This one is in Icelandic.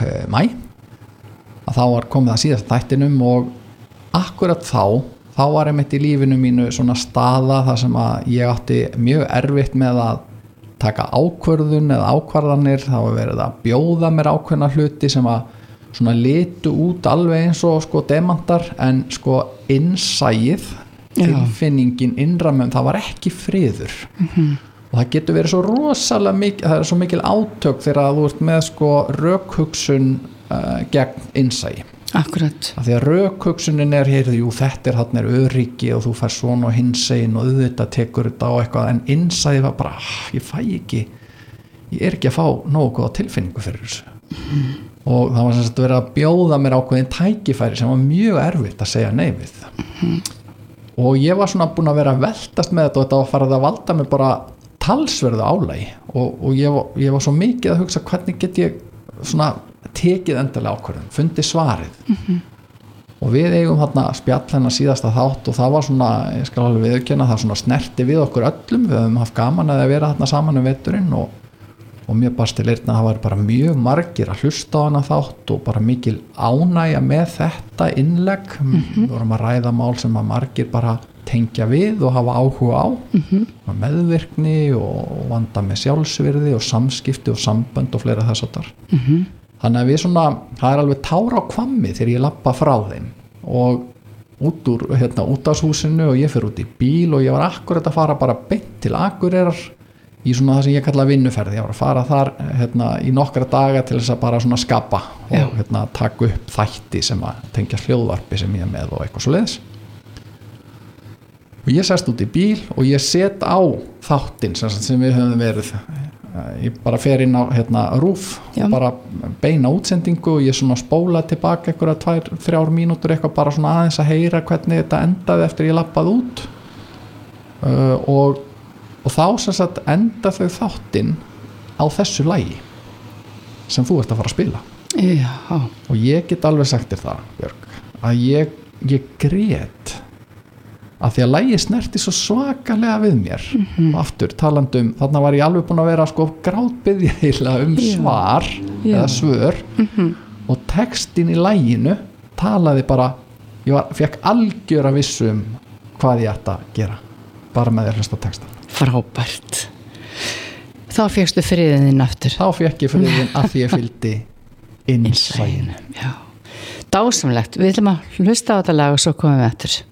lok maí að þá var komið að síðast þættinum og akkurat þá var einmitt í lífinu mínu svona staða þar sem að ég átti mjög erfitt með að taka ákvörðun eða ákvarðanir, þá var verið að bjóða mér ákveðna hluti sem að svona litu út alveg eins og sko demantar en sko innsæið, tilfinningin innramum, það var ekki friður og það getur verið svo rosalega mikil, það svo mikil átök þegar þú ert með sko rökhugsun gegn innsæi. Akkurat. Af því að rökhugsunin heyrðu, þetta þarna öryggi og þú fær svona og hinsegin og auðvitað tekur þetta á eitthvað en innsæði var bara, ég er ekki að fá nógu góða tilfinningu fyrir þessu og það var sem sagt verið að bjóða mér ákveðin tækifæri sem var mjög erfitt að segja nei við og ég var svona búin að vera að veltast með þetta og þetta var farið að valda mér bara talsverðu álagi og ég var svo mikið að hugsa hvernig get ég svona tekið endalega ákvörðun, fundið svarið og við eigum þarna spjall hennar síðasta þátt og það var svona, ég skal alveg viðurkenna, það svona snerti við okkur öllum, við höfum haft gaman að vera þarna saman veturinn og mér barst til eyrna að það var bara mjög margir að hlusta á hana þátt og bara mikil ánægja með þetta innlegg, við vorum að ræða mál sem að margir bara tengja við og hafa áhuga á meðvirkni og vanda með sjálfsvirði og samskipti og sambönd og fleira þess áttar þannig að við svona, það alveg tára á hvammi þegar ég labba frá þeim og út úr útvarpshúsinu og ég fer út í bíl og ég var akkurat að fara bara beint til Akureyrar í svona það sem ég kalla vinnuferð, ég var að fara þar í nokkra daga til þess að bara svona skapa og taka upp þætti sem að tengja hljóðvarpi sem ég með og eitthvað svoleiðis og ég sest út í bíl og ég set á þáttinn sem við höfum verið ég bara fer inn á RÚV og bara beina útsendingu og ég svona spóla tilbaka einhverja 2-3 mínútur eitthvað bara svona aðeins að heyra hvernig þetta endaði eftir ég lappaði út og þá sem sagt enda þau þáttinn á þessu lagi sem þú ert að fara að spila og ég get alveg sagt þér það Björg að ég grét að því að lagið snerti svo svakalega við mér og aftur talandi þarna var ég alveg búin að vera sko grátbiðja svar eða svör og textin í laginu talaði bara, fekk algjöra vissu hvað ég ætti að gera bara með því að hlusta á textan. Frábært. Þá fékkstu friðinn aftur. Þá fékk ég friðinn að því ég fylgdi innsæinu. Já. Dásamlegt. Við ætlum að hlusta á þetta lag og svo komum við eftir.